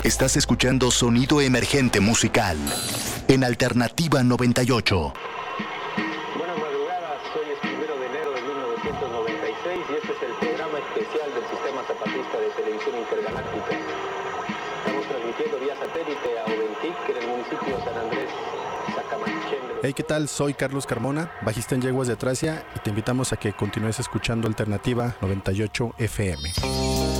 Estás escuchando Sonido Emergente Musical en Alternativa 98. Buenas madrugadas, hoy es 1 de enero de 1996 y este es el programa especial del Sistema Zapatista de Televisión Intergaláctica. Estamos transmitiendo vía satélite a Oventic, en el municipio de San Andrés, Sacamachén. Hey, ¿qué tal? Soy Carlos Carmona, bajista en Yeguas de Tracia, y te invitamos a que continúes escuchando Alternativa 98 FM.